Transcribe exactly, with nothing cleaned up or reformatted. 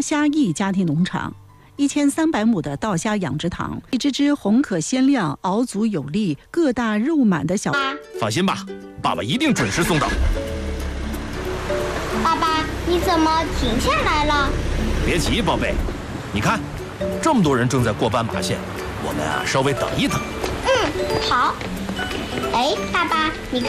虾益家庭农场。一千三百亩的稻虾养殖场，一只只红可鲜亮、熬足有力、个大肉满的小。 放心吧，爸爸一定准时送到。 爸爸，你怎么停下来了？ 别急，宝贝，你看，这么多人正在过斑马线，我们啊稍微等一等。 嗯，好。哎，爸爸，你看。